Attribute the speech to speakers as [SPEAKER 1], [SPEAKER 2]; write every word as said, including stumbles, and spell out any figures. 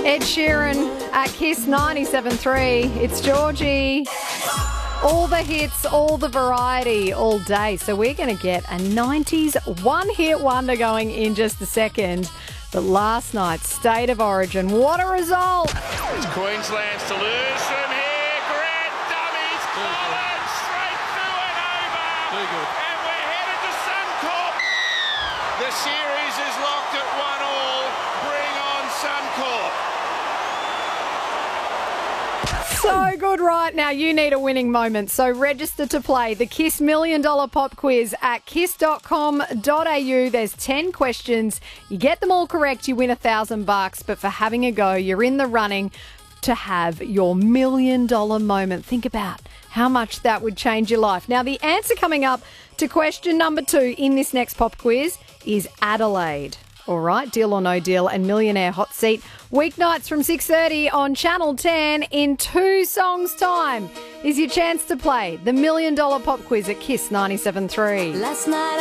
[SPEAKER 1] Ed Sheeran at Kiss ninety-seven point three. It's Georgie. All the hits, all the variety, all day. So we're going to get a nineties one-hit wonder going in just a second. But last night's State of Origin, what a result.
[SPEAKER 2] It's Queensland solution here. Grant dummies. Collins straight through and over.
[SPEAKER 3] Very good.
[SPEAKER 2] And we're headed to Suncorp. The series is locked at one all. Bring on Suncorp.
[SPEAKER 1] So good right now. You need a winning moment. So register to play the Kiss Million Dollar Pop Quiz at kiss dot com dot a u. There's ten questions. You get them all correct, you win a thousand bucks. But for having a go, you're in the running to have your million dollar moment. Think about how much that would change your life. Now, the answer coming up to question number two in this next pop quiz is Adelaide. All right, Deal or No Deal and Millionaire Hot Seat. Weeknights from six thirty on Channel ten. In two songs' time is your chance to play the Million Dollar Pop Quiz at Kiss ninety-seven point three.
[SPEAKER 4] Last night